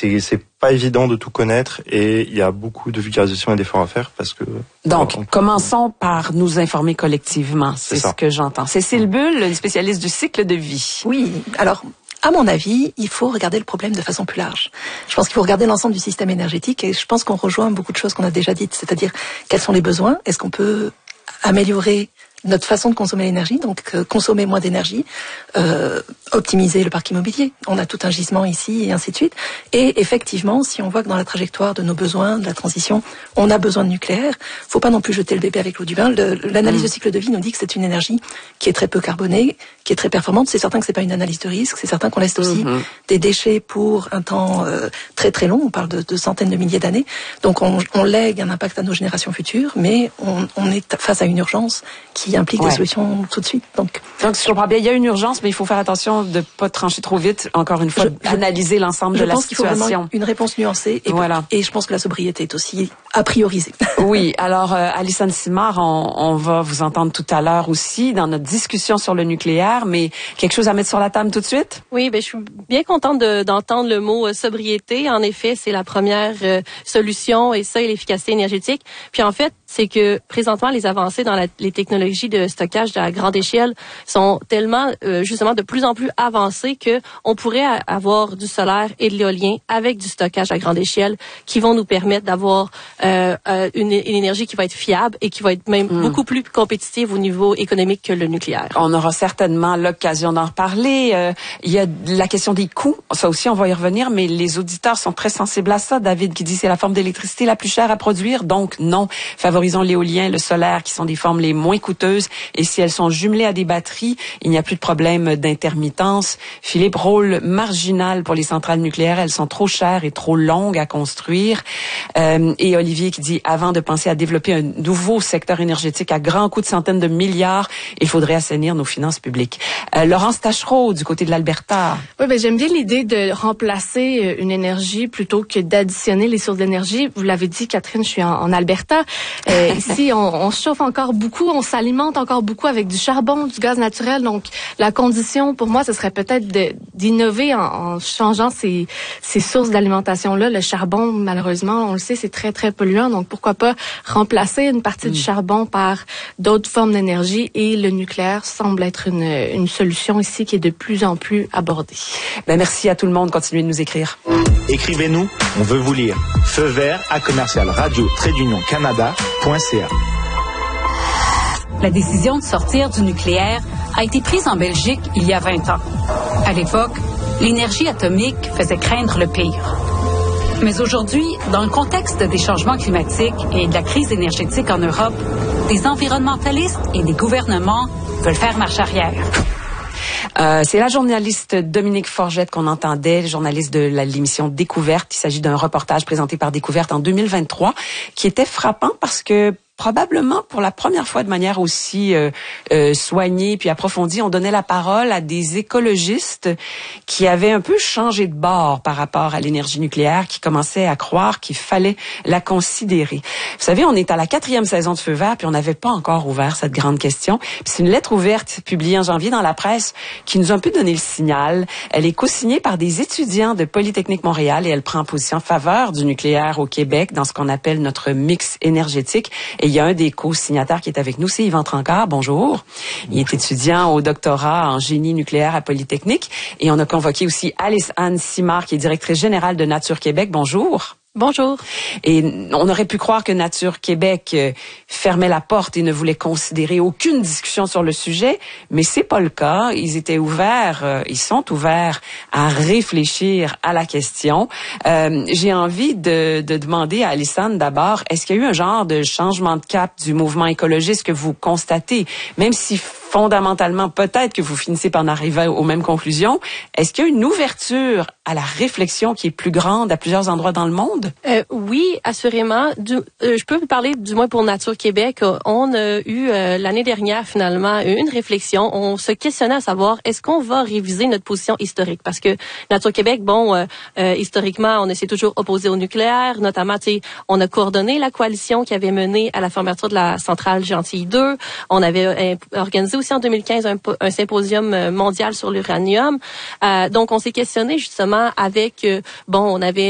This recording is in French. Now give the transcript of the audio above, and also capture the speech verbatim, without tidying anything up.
c'est c'est pas évident de tout connaître et il y a beaucoup de vulgarisation et d'efforts à faire parce que... Donc, on... commençons par nous informer collectivement. C'est, c'est ce que j'entends. Cécile Bull, une spécialiste du cycle de vie. Oui, alors... À mon avis, il faut regarder le problème de façon plus large. Je pense qu'il faut regarder l'ensemble du système énergétique et je pense qu'on rejoint beaucoup de choses qu'on a déjà dites, c'est-à-dire quels sont les besoins, est-ce qu'on peut améliorer notre façon de consommer l'énergie, donc euh, consommer moins d'énergie, euh, optimiser le parc immobilier. On a tout un gisement ici et ainsi de suite. Et effectivement, si on voit que dans la trajectoire de nos besoins, de la transition, on a besoin de nucléaire, faut pas non plus jeter le bébé avec l'eau du bain. Le, l'analyse mmh. de cycle de vie nous dit que c'est une énergie qui est très peu carbonée, qui est très performante. C'est certain que c'est pas une analyse de risque, c'est certain qu'on laisse aussi mmh. des déchets pour un temps euh, très très long. On parle de, de centaines de milliers d'années. Donc on, on lègue un impact à nos générations futures, mais on, on est face à une urgence qui implique ouais. des solutions tout de suite. Donc, Donc, si je comprends bien, il y a une urgence, mais il faut faire attention de pas trancher trop vite. Encore une fois, je, analyser l'ensemble de la situation. Je pense qu'il faut vraiment une réponse nuancée. Et, voilà. et je pense que la sobriété est aussi à prioriser. Oui. Alors, euh, Alison Simard, on, on va vous entendre tout à l'heure aussi dans notre discussion sur le nucléaire, mais quelque chose à mettre sur la table tout de suite? Oui, ben je suis bien contente de, d'entendre le mot euh, sobriété. En effet, c'est la première euh, solution et ça, et l'efficacité énergétique. Puis en fait, c'est que présentement, les avancées dans la, les technologies de stockage à grande échelle sont tellement euh, justement de plus en plus avancées que on pourrait avoir du solaire et de l'éolien avec du stockage à grande échelle qui vont nous permettre d'avoir euh, une, une énergie qui va être fiable et qui va être même mmh. beaucoup plus compétitive au niveau économique que le nucléaire. On aura certainement l'occasion d'en reparler. Euh, il y a la question des coûts. Ça aussi, on va y revenir, mais les auditeurs sont très sensibles à ça. David qui dit c'est la forme d'électricité la plus chère à produire, donc non. Favorisons l'éolien, le solaire qui sont des formes les moins coûteuses. Et si elles sont jumelées à des batteries, il n'y a plus de problème d'intermittence. Philippe, rôle marginal pour les centrales nucléaires. Elles sont trop chères et trop longues à construire. Euh, et Olivier qui dit, avant de penser à développer un nouveau secteur énergétique à grands coûts de centaines de milliards, il faudrait assainir nos finances publiques. Euh, Laurence Taschereau, du côté de l'Alberta. Oui, ben j'aime bien l'idée de remplacer une énergie plutôt que d'additionner les sources d'énergie. Vous l'avez dit, Catherine, je suis en, en Alberta. Euh, ici, on, on chauffe encore beaucoup, on s'alimente encore beaucoup avec du charbon, du gaz naturel. Donc, la condition pour moi, ce serait peut-être de, d'innover en, en changeant ces, ces sources d'alimentation-là. Le charbon, malheureusement, on le sait, c'est très, très polluant. Donc, pourquoi pas remplacer une partie mmh. du charbon par d'autres formes d'énergie, et le nucléaire semble être une, une solution ici qui est de plus en plus abordée. Ben, merci à tout le monde. Continuez de nous écrire. Écrivez-nous, on veut vous lire. Feu vert à commercial radio trait d'union canada point c a. La décision de sortir du nucléaire a été prise en Belgique il y a vingt ans. À l'époque, l'énergie atomique faisait craindre le pire. Mais aujourd'hui, dans le contexte des changements climatiques et de la crise énergétique en Europe, des environnementalistes et des gouvernements veulent faire marche arrière. Euh, c'est la journaliste Dominique Forgette qu'on entendait, journaliste de la, l'émission Découverte. Il s'agit d'un reportage présenté par Découverte en deux mille vingt-trois qui était frappant parce que probablement pour la première fois de manière aussi euh, euh, soignée puis approfondie, on donnait la parole à des écologistes qui avaient un peu changé de bord par rapport à l'énergie nucléaire, qui commençaient à croire qu'il fallait la considérer. Vous savez, on est à la quatrième saison de Feu vert, puis on n'avait pas encore ouvert cette grande question. Puis c'est une lettre ouverte publiée en janvier dans la presse qui nous a un peu donné le signal. Elle est co-signée par des étudiants de Polytechnique Montréal et elle prend position en faveur du nucléaire au Québec dans ce qu'on appelle notre mix énergétique. Et il y a un des co-signataires qui est avec nous, c'est Yvan Trancard. Bonjour. Il est étudiant au doctorat en génie nucléaire à Polytechnique. Et on a convoqué aussi Alice-Anne Simard, qui est directrice générale de Nature Québec. Bonjour. Bonjour. Et on aurait pu croire que Nature Québec euh, fermait la porte et ne voulait considérer aucune discussion sur le sujet, mais c'est pas le cas. Ils étaient ouverts, euh, ils sont ouverts à réfléchir à la question. Euh, j'ai envie de, de demander à Alison d'abord, est-ce qu'il y a eu un genre de changement de cap du mouvement écologiste que vous constatez, même si fondamentalement, peut-être que vous finissez par en arriver aux mêmes conclusions. Est-ce qu'il y a une ouverture à la réflexion qui est plus grande à plusieurs endroits dans le monde? Euh, oui, assurément. Du, euh, je peux vous parler, du moins pour Nature Québec. On a eu euh, l'année dernière, finalement, une réflexion. On se questionnait à savoir, est-ce qu'on va réviser notre position historique? Parce que Nature Québec, bon, euh, euh, historiquement, on s'est toujours opposé au nucléaire. Notamment, tu sais, on a coordonné la coalition qui avait mené à la fermeture de la centrale Gentilly deux. On avait euh, organisé aussi en deux mille quinze un, un symposium mondial sur l'uranium. Euh, donc, on s'est questionné justement avec, euh, bon, on avait